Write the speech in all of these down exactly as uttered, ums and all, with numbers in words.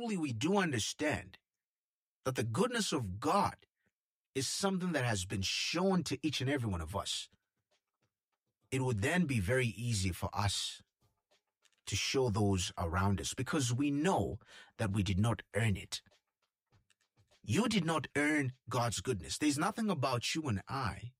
truly we do understand that the goodness of God is something that has been shown to each and every one of us, it would then be very easy for us to show those around us, because we know that we did not earn it. You did not earn God's goodness. There's nothing about you and I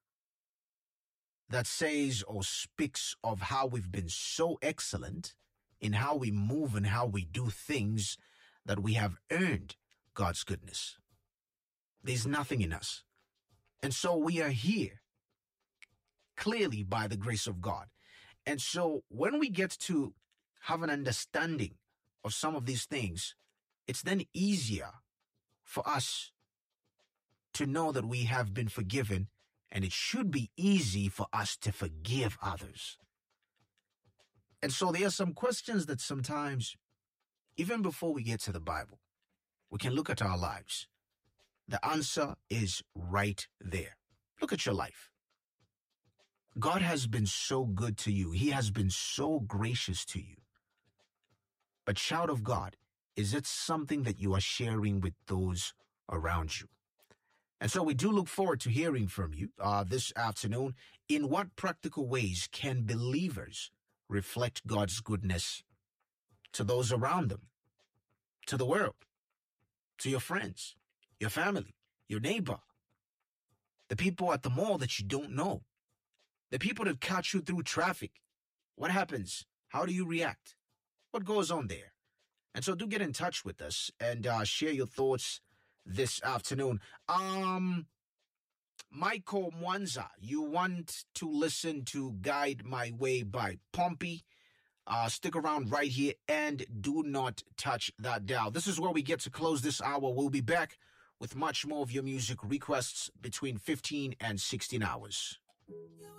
that says or speaks of how we've been so excellent in how we move and how we do things that we have earned God's goodness. There's nothing in us. And so we are here clearly by the grace of God. And so when we get to have an understanding of some of these things, it's then easier for us to know that we have been forgiven, and it should be easy for us to forgive others. And so there are some questions that sometimes, even before we get to the Bible, we can look at our lives. The answer is right there. Look at your life. God has been so good to you. He has been so gracious to you. But child of God, is it something that you are sharing with those around you? And so we do look forward to hearing from you uh, this afternoon. In what practical ways can believers reflect God's goodness to those around them, to the world, to your friends, your family, your neighbor, the people at the mall that you don't know, the people that catch you through traffic? What happens? How do you react? What goes on there? And so do get in touch with us and uh, share your thoughts this afternoon. Um, Michael Mwanza, you want to listen to Guide My Way by Pompey? Uh, stick around right here and do not touch that dial. This is where we get to close this hour. We'll be back with much more of your music requests between fifteen and sixteen hours.